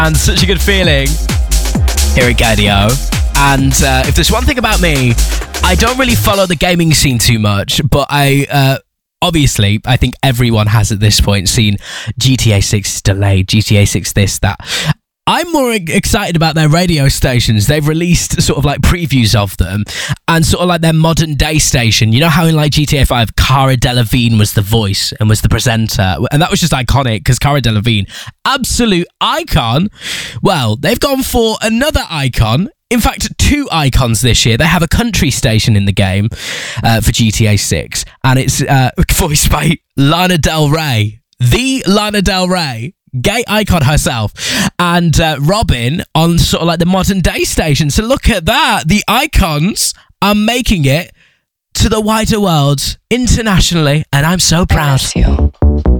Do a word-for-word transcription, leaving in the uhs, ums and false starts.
And such a good feeling here at Gadio. And uh, if there's one thing about me, I don't really follow the gaming scene too much, but I uh, obviously, I think everyone has at this point seen G T A six delayed, G T A six this, that. I'm more excited about their radio stations. They've released sort of like previews of them and sort of like their modern day station. You know how in like G T A five, Cara Delevingne was the voice and was the presenter. And that was just iconic because Cara Delevingne, absolute icon. Well, they've gone for another icon. In fact, two icons this year. They have a country station in the game uh, for G T A six. And it's uh, voiced by Lana Del Rey. The Lana Del Rey. Gay icon herself, and uh, Robin on sort of like the modern day station. So look at that. The icons are making it to the wider world internationally, and I'm so proud.